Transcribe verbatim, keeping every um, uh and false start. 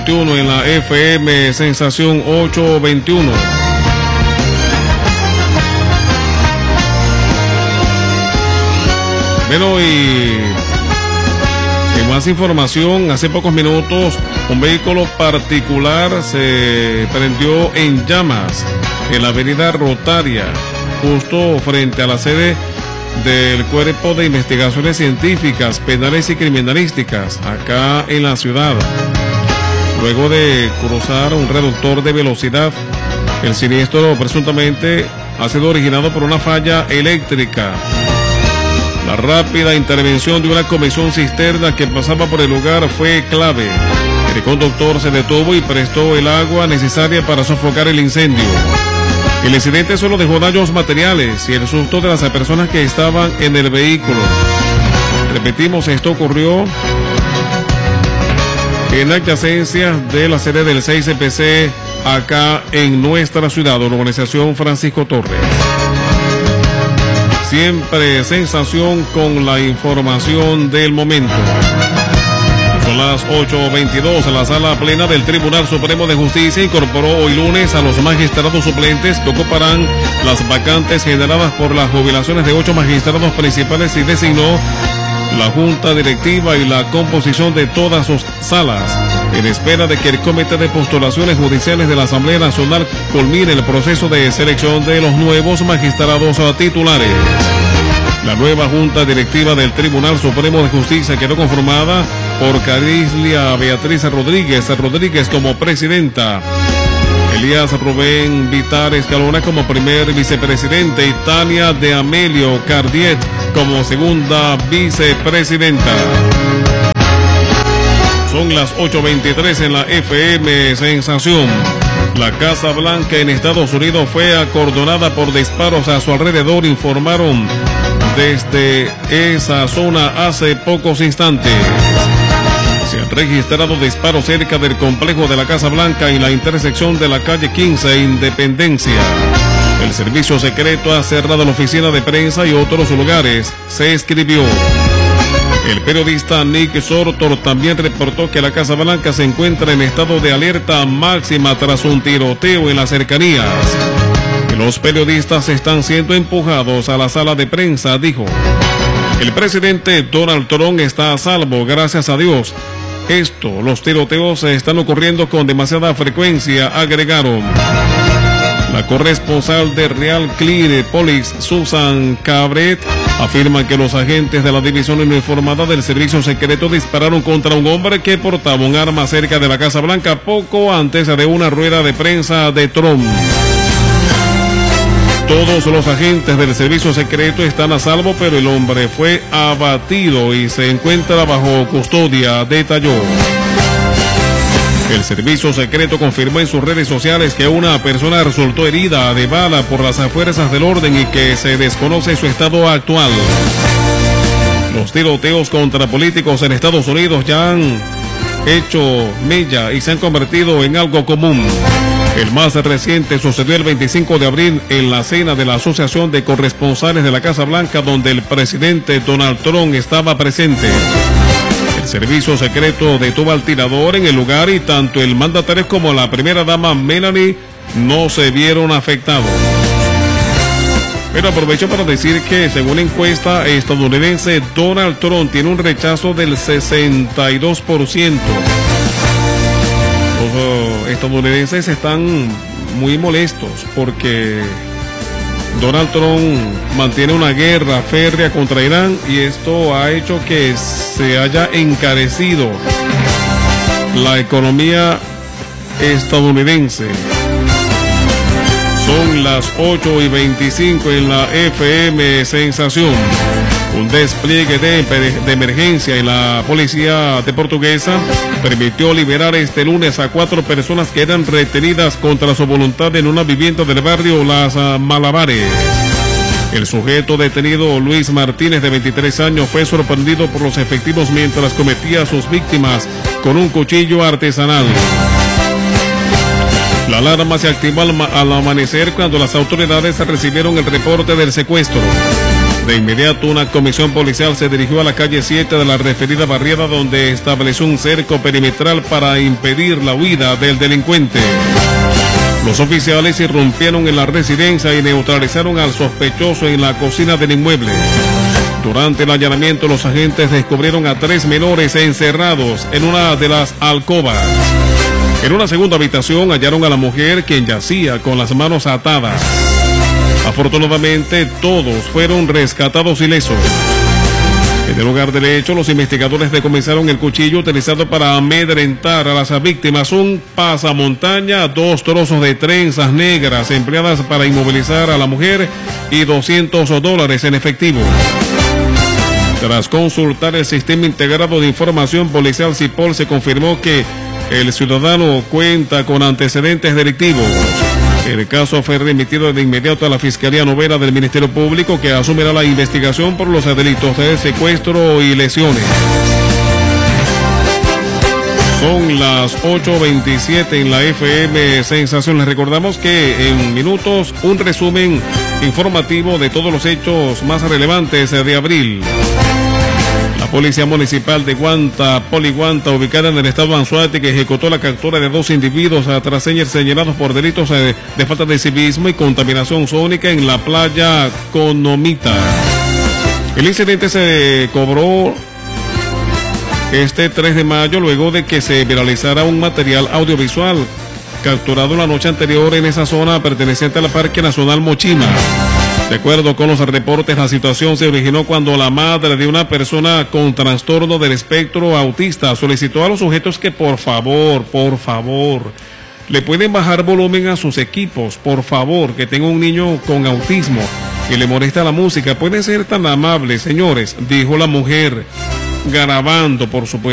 veintiuno en la F M Sensación ocho veintiuno. Bueno, y en más información, hace pocos minutos un vehículo particular se prendió en llamas en la avenida Rotaria, justo frente a la sede del Cuerpo de Investigaciones Científicas, Penales y Criminalísticas, acá en la ciudad. Luego de cruzar un reductor de velocidad, el siniestro presuntamente ha sido originado por una falla eléctrica. La rápida intervención de una comisión cisterna que pasaba por el lugar fue clave. El conductor se detuvo y prestó el agua necesaria para sofocar el incendio. El incidente solo dejó daños materiales y el susto de las personas que estaban en el vehículo. Repetimos, esto ocurrió en adyacencia de la sede del seis C P C acá en nuestra ciudad, urbanización Francisco Torres. Siempre sensación con la información del momento. Son las ocho veintidós. La sala plena del Tribunal Supremo de Justicia incorporó hoy lunes a los magistrados suplentes que ocuparán las vacantes generadas por las jubilaciones de ocho magistrados principales y designó la junta directiva y la composición de todas sus salas, en espera de que el Comité de Postulaciones Judiciales de la Asamblea Nacional culmine el proceso de selección de los nuevos magistrados titulares. La nueva junta directiva del Tribunal Supremo de Justicia quedó conformada por Carislia Beatriz Rodríguez Rodríguez como presidenta, Elías Rubén Vitar Escalona como primer vicepresidente y Tania de Amelio Cardiet como segunda vicepresidenta. Son las ocho veintitrés en la F M Sensación. La Casa Blanca en Estados Unidos fue acordonada por disparos a su alrededor, informaron desde esa zona hace pocos instantes. Se han registrado disparos cerca del complejo de la Casa Blanca y la intersección de la calle quince e Independencia. El servicio secreto ha cerrado la oficina de prensa y otros lugares, se escribió. El periodista Nick Sortor también reportó que la Casa Blanca se encuentra en estado de alerta máxima tras un tiroteo en las cercanías. Que los periodistas están siendo empujados a la sala de prensa, dijo. El presidente Donald Trump está a salvo, gracias a Dios. Esto, los tiroteos están ocurriendo con demasiada frecuencia, agregaron. La corresponsal de Real Clear Police, Susan Cabret, afirma que los agentes de la división uniformada del servicio secreto dispararon contra un hombre que portaba un arma cerca de la Casa Blanca poco antes de una rueda de prensa de Trump. Todos los agentes del servicio secreto están a salvo, pero el hombre fue abatido y se encuentra bajo custodia, detalló. El servicio secreto confirmó en sus redes sociales que una persona resultó herida de bala por las fuerzas del orden y que se desconoce su estado actual. Los tiroteos contra políticos en Estados Unidos ya han hecho mella y se han convertido en algo común. El más reciente sucedió el veinticinco de abril en la cena de la Asociación de Corresponsales de la Casa Blanca, donde el presidente Donald Trump estaba presente. El servicio secreto detuvo al tirador en el lugar y tanto el mandatario como la primera dama Melanie no se vieron afectados. Pero aprovecho para decir que según la encuesta estadounidense, Donald Trump tiene un rechazo del sesenta y dos por ciento. Los estadounidenses están muy molestos porque Donald Trump mantiene una guerra férrea contra Irán y esto ha hecho que se haya encarecido la economía estadounidense. Son las ocho y veinticinco en la F M Sensación. Un despliegue de, de emergencia en la policía de Portuguesa permitió liberar este lunes a cuatro personas que eran retenidas contra su voluntad en una vivienda del barrio Las Malabares. El sujeto detenido, Luis Martínez, de veintitrés años, fue sorprendido por los efectivos mientras cometía a sus víctimas con un cuchillo artesanal. La alarma se activó al, al amanecer cuando las autoridades recibieron el reporte del secuestro. De inmediato, una comisión policial se dirigió a la calle siete de la referida barriada, donde estableció un cerco perimetral para impedir la huida del delincuente. Los oficiales irrumpieron en la residencia y neutralizaron al sospechoso en la cocina del inmueble. Durante el allanamiento, los agentes descubrieron a tres menores encerrados en una de las alcobas. En una segunda habitación hallaron a la mujer, quien yacía con las manos atadas. Afortunadamente, todos fueron rescatados ilesos. En el lugar del hecho, los investigadores decomisaron el cuchillo utilizado para amedrentar a las víctimas, un pasamontaña, dos trozos de trenzas negras empleadas para inmovilizar a la mujer y doscientos dólares en efectivo. Tras consultar el Sistema Integrado de Información Policial SIPOL, se confirmó que el ciudadano cuenta con antecedentes delictivos. El caso fue remitido de inmediato a la Fiscalía Novena del Ministerio Público, que asumirá la investigación por los delitos de secuestro y lesiones. Son las ocho veintisiete en la F M Sensación. Les recordamos que en minutos un resumen informativo de todos los hechos más relevantes de abril. La Policía Municipal de Guanta, Poliguanta, ubicada en el estado Anzoátegui, ejecutó la captura de dos individuos tras ser señalados por delitos de, de falta de civismo y contaminación sónica en la playa Conomita. El incidente se cobró este tres de mayo, luego de que se viralizara un material audiovisual capturado la noche anterior en esa zona perteneciente al Parque Nacional Mochima. De acuerdo con los reportes, la situación se originó cuando la madre de una persona con trastorno del espectro autista solicitó a los sujetos que por favor, por favor, le pueden bajar volumen a sus equipos, por favor, que tenga un niño con autismo y le molesta la música. Pueden ser tan amables, señores, dijo la mujer, grabando, por supuesto.